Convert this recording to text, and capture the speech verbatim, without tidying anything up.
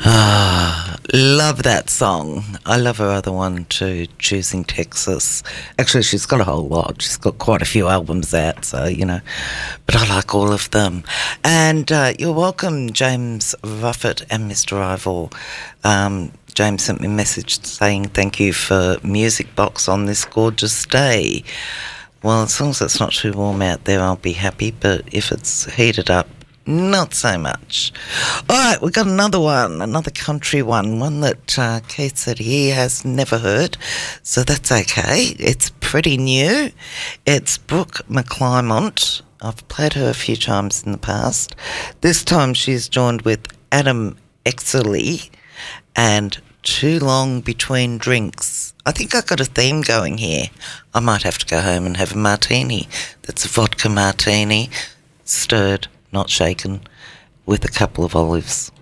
Ah, love that song. I love her other one too, Choosing Texas. Actually, she's got a whole lot. She's got quite a few albums out, so, you know. But I like all of them. And uh, you're welcome, James Ruffett and Mister Ivor. Um, James sent me a message saying thank you for Music Box on this gorgeous day. Well, as long as it's not too warm out there, I'll be happy. But if it's heated up, not so much. All right, we've got another one, another country one, one that uh, Keith said he has never heard, so that's okay. It's pretty new. It's Brooke McClymont. I've played her a few times in the past. This time she's joined with Adam Exley and Too Long Between Drinks. I think I've got a theme going here. I might have to go home and have a martini. That's a vodka martini, stirred, not shaken, with a couple of olives.